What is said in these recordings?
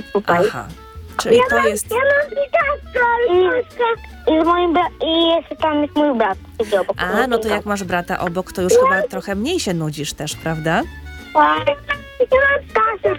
tutaj. Aha, czyli to jest... Ja mam i jeszcze tam jest mój brat. Siedzi obok. A, no to jak masz brata obok, to już chyba trochę mniej się nudzisz też, prawda? Tak. Ja mam Stasiu,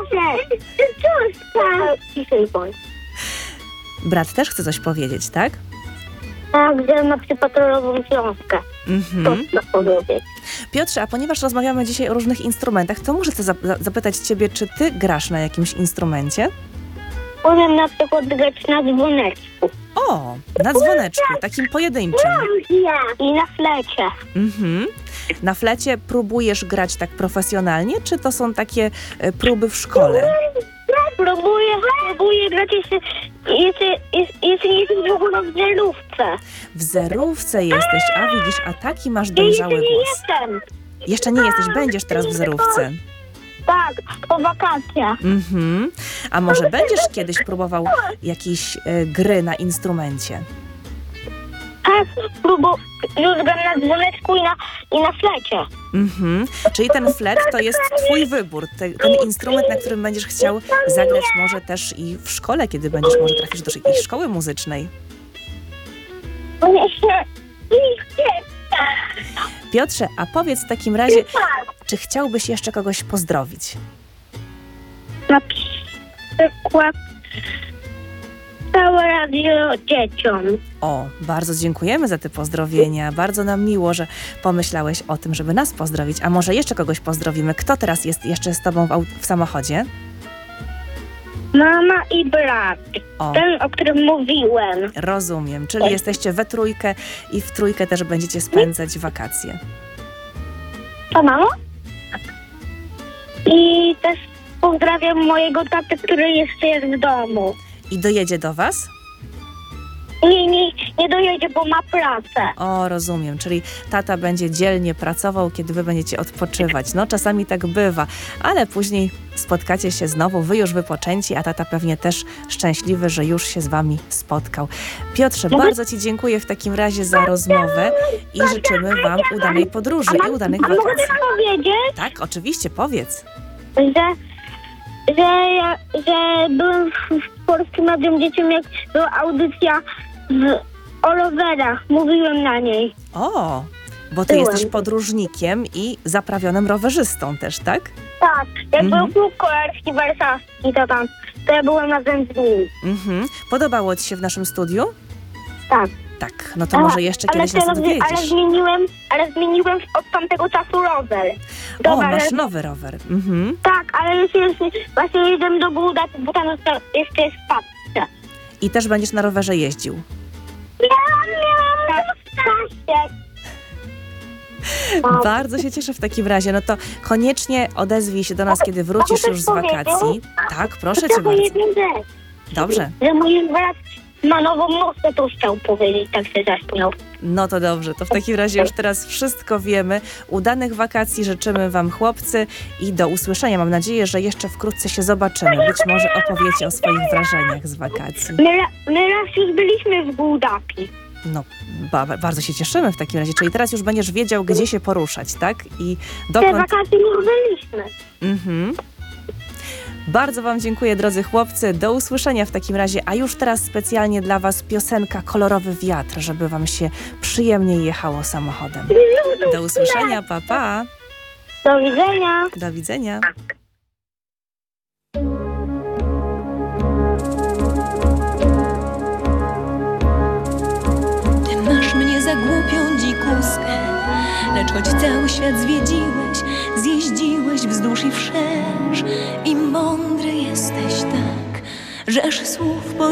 proszę. Ciszej bądź. Brat też chce coś powiedzieć, tak? Tak, że ma psychopatrolową książkę. To chcę powiedzieć. Piotrze, a ponieważ rozmawiamy dzisiaj o różnych instrumentach, to muszę zapytać ciebie, czy ty grasz na jakimś instrumencie? Umiem na przykład grać na dzwoneczku. O, na dzwoneczku, takim pojedynczym. I na flecie. Na flecie próbujesz grać tak profesjonalnie, czy to są takie próby w szkole? Próbuję grać jeszcze nie jestem w ogóle w zerówce. W zerówce jesteś, a widzisz, a taki masz dojrzały nie głos. jestem. Jeszcze nie jesteś, będziesz teraz w zerówce. Tak, po wakacjach. A może będziesz kiedyś próbował jakiejś gry na instrumencie? Tak, już gram na dzwoneczku i na flecie. Czyli ten flet to jest twój wybór, ten instrument, na którym będziesz chciał zagrać może też i w szkole, kiedy będziesz może trafisz do jakiejś szkoły muzycznej. Piotrze, a powiedz w takim razie, czy chciałbyś jeszcze kogoś pozdrowić? Na przykład całe radio dzieciom. O, bardzo dziękujemy za te pozdrowienia. Bardzo nam miło, że pomyślałeś o tym, żeby nas pozdrowić. A może jeszcze kogoś pozdrowimy? Kto teraz jest jeszcze z tobą w samochodzie? Mama i brat. O. Ten, o którym mówiłem. Rozumiem, czyli jesteście we trójkę i w trójkę też będziecie spędzać wakacje. To mamo? I też pozdrawiam mojego tatę, który jeszcze jest w domu. I dojedzie do was? Nie dojedzie, bo ma pracę. O, rozumiem, czyli tata będzie dzielnie pracował, kiedy wy będziecie odpoczywać. No, czasami tak bywa, ale później spotkacie się znowu, wy już wypoczęci, a tata pewnie też szczęśliwy, że już się z wami spotkał. Piotrze, bardzo ci dziękuję w takim razie za rozmowę i życzymy wam udanej podróży i udanych A mogę wakacji. też powiedzieć, Tak, oczywiście, powiedz. że byłem w Polskim Radium Dzieciom, jak była audycja o rowerach. Mówiłem na niej. O, bo ty jesteś podróżnikiem i zaprawionym rowerzystą też, tak? Tak, jak był klub kolarski warszawski, to ja byłem razem z nim. Podobało ci się w naszym studiu? Tak. Tak, no to może jeszcze kiedyś nas odwiedzisz. Ale zmieniłem od tamtego czasu rower. O, masz nowy rower. Tak, ale właśnie jedziemy do Buda, bo tam jeszcze jest spacer. I też będziesz na rowerze jeździł. Tak. Bardzo się cieszę w takim razie. No to koniecznie odezwij się do nas, kiedy wrócisz już z wakacji. Tak, proszę cię bardzo. Dobrze. Że mój brat ma nową nosę, to chciał powiedzieć, tak się zaśmiał. No to dobrze, to w takim razie już teraz wszystko wiemy. Udanych wakacji życzymy wam, chłopcy, i do usłyszenia. Mam nadzieję, że jeszcze wkrótce się zobaczymy. Być może opowiecie o swoich wrażeniach z wakacji. My raz już byliśmy w Bułdaki. No, bardzo się cieszymy w takim razie. Czyli teraz już będziesz wiedział, gdzie się poruszać, tak? I Te dokąd... wakacje już byliśmy. Bardzo wam dziękuję, drodzy chłopcy. Do usłyszenia w takim razie. A już teraz specjalnie dla was piosenka Kolorowy wiatr, żeby wam się przyjemniej jechało samochodem. Do usłyszenia, pa, pa. Do widzenia. Do widzenia. Ty masz mnie za głupią dzikuskę, lecz choć cały świat zwiedziłeś, zjeździłeś wzdłuż i wszerz i mądry jesteś tak, że aż słów